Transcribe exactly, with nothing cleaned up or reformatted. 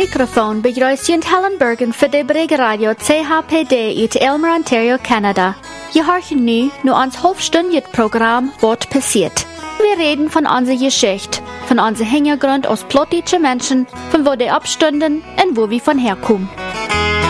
microfoon begrüßt Jent Helen Bergen für die Brigg Radio C H P D uit Elmer, Ontario, Canada. Je horchen nu, nu ons halfstündiges Programm Wort passiert. Wir reden von unserer Geschichte, von unserem Hintergrund aus plottische Menschen, von wo die abstünden und wo wir von herkommen.